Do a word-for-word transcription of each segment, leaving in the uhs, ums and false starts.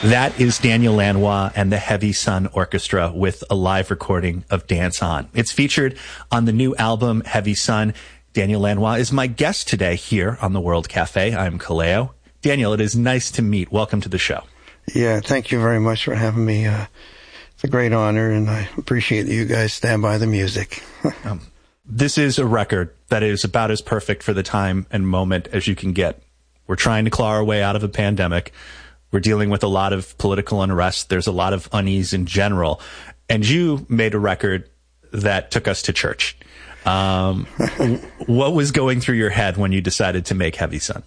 That is Daniel Lanois and the Heavy Sun Orchestra with a live recording of Dance On. It's featured on the new album, Heavy Sun. Daniel Lanois is my guest today here on the World Cafe. I'm Kaleo. Daniel, it is nice to meet. Welcome to the show. Yeah, thank you very much for having me. Uh, it's a great honor, and I appreciate that you guys stand by the music. um, this is a record that is about as perfect for the time and moment as you can get. We're trying to claw our way out of a pandemic. We're dealing with a lot of political unrest. There's a lot of unease in general. And you made a record that took us to church. Um, what was going through your head when you decided to make Heavy Sun?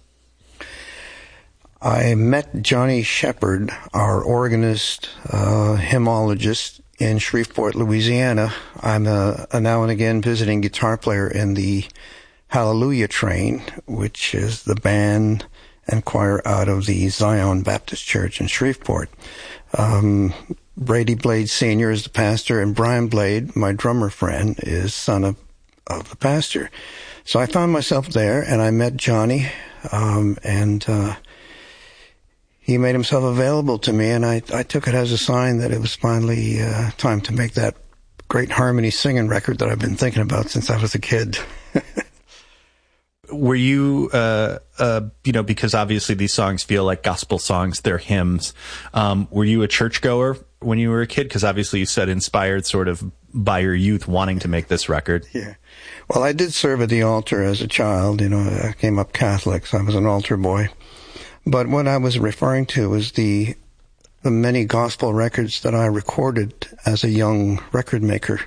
I met Johnny Shepard, our organist, uh, hymnologist in Shreveport, Louisiana. I'm a, a now and again visiting guitar player in the Hallelujah Train, which is the band and choir out of the Zion Baptist Church in Shreveport. Um, Brady Blade Senior is the pastor, and Brian Blade, my drummer friend, is son of, of the pastor. So I found myself there, and I met Johnny, um, and uh, he made himself available to me, and I, I took it as a sign that it was finally uh, time to make that great harmony singing record that I've been thinking about since I was a kid. Were you, uh, uh, you know, because obviously these songs feel like gospel songs, they're hymns. Um, were you a churchgoer when you were a kid? Because obviously you said inspired sort of by your youth wanting to make this record. Yeah. Well, I did serve at the altar as a child. You know, I came up Catholic, so I was an altar boy. But what I was referring to was the, the many gospel records that I recorded as a young record maker.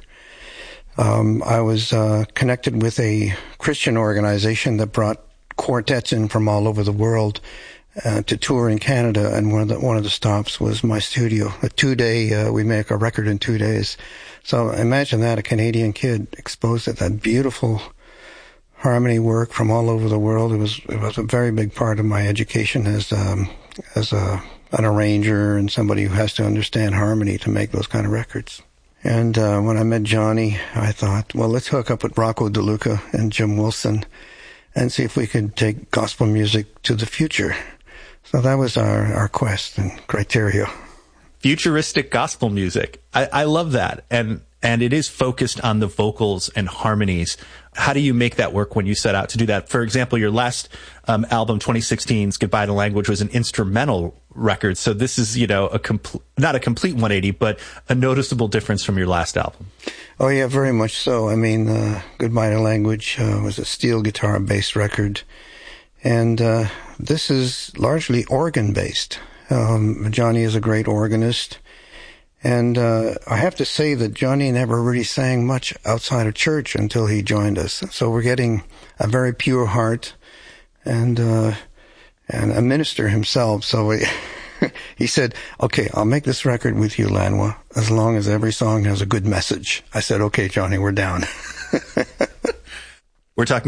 Um, I was uh, connected with a Christian organization that brought quartets in from all over the world uh, to tour in Canada, and one of the one of the stops was my studio. A two-day, uh, we make a record in two days. So imagine that, a Canadian kid exposed to that beautiful harmony work from all over the world. It was it was a very big part of my education as um, as a an arranger and somebody who has to understand harmony to make those kind of records. And uh, when I met Johnny, I thought, well, let's hook up with Rocco DeLuca and Jim Wilson and see if we could take gospel music to the future. So that was our, our quest and criteria. Futuristic gospel music. I, I love that. And and it is focused on the vocals and harmonies. How do you make that work when you set out to do that? For example, your last um, album, twenty sixteen's Goodbye to Language, was an instrumental record. So this is, you know, a complete, not a complete one eighty, but a noticeable difference from your last album. Oh, yeah, very much so. I mean, uh, Goodbye to Language uh, was a steel guitar-based record. And uh, this is largely organ-based. Um, Johnny is a great organist. And uh, I have to say that Johnny never really sang much outside of church until he joined us. So we're getting a very pure heart and uh, and a minister himself. So we, he said, okay, I'll make this record with you, Lanois, as long as every song has a good message. I said, okay, Johnny, we're down. We're talking